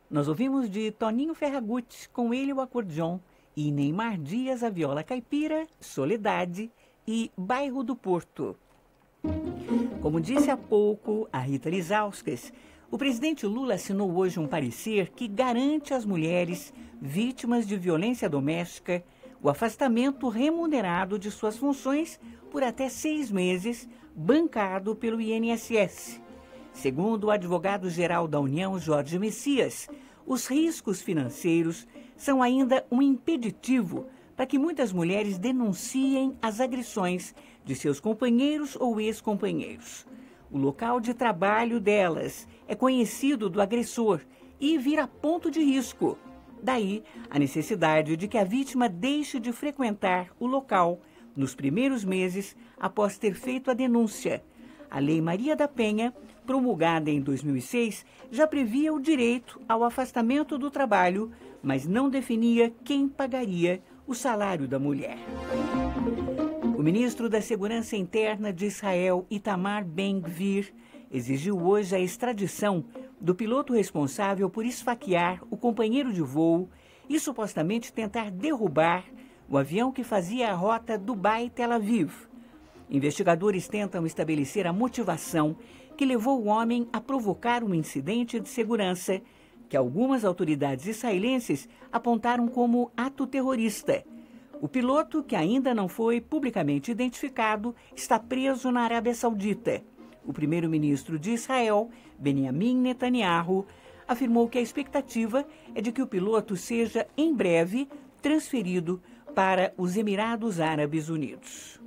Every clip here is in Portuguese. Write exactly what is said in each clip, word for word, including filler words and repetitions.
Nós ouvimos de Toninho Ferragut, com ele o acordeon, e Neymar Dias, a viola caipira, Soledade e Bairro do Porto. Como disse há pouco a Rita Lizauskas, o presidente Lula assinou hoje um parecer que garante às mulheres vítimas de violência doméstica o afastamento remunerado de suas funções por até seis meses, bancado pelo I N S S. Segundo o advogado-geral da União, Jorge Messias, os riscos financeiros são ainda um impeditivo para que muitas mulheres denunciem as agressões de seus companheiros ou ex-companheiros. O local de trabalho delas é conhecido do agressor e vira ponto de risco. Daí a necessidade de que a vítima deixe de frequentar o local nos primeiros meses após ter feito a denúncia. A Lei Maria da Penha, promulgada em dois mil e seis, já previa o direito ao afastamento do trabalho, mas não definia quem pagaria o salário da mulher. O ministro da Segurança Interna de Israel, Itamar Ben-Gvir, exigiu hoje a extradição do piloto responsável por esfaquear o companheiro de voo e supostamente tentar derrubar o avião que fazia a rota Dubai-Tel Aviv. Investigadores tentam estabelecer a motivação que levou o homem a provocar um incidente de segurança que algumas autoridades israelenses apontaram como ato terrorista. O piloto, que ainda não foi publicamente identificado, está preso na Arábia Saudita. O primeiro-ministro de Israel, Benjamin Netanyahu, afirmou que a expectativa é de que o piloto seja, em breve, transferido para os Emirados Árabes Unidos.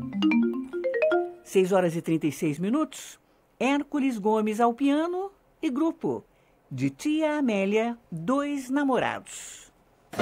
seis horas e trinta e seis minutos. Hércules Gomes ao piano e grupo. De Tia Amélia, Dois Namorados.